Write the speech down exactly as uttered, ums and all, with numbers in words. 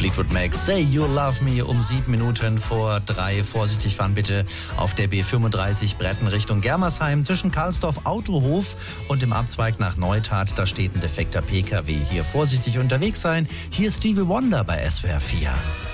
Fleetwood Mac, Say You Love Me um sieben Minuten vor drei. Vorsichtig fahren bitte auf der B fünfunddreißig Bretten Richtung Germersheim zwischen Karlsdorf Autohof und dem Abzweig nach Neustadt. Da steht ein defekter P K W. Hier vorsichtig unterwegs sein. Hier ist Stevie Wonder bei S W R vier.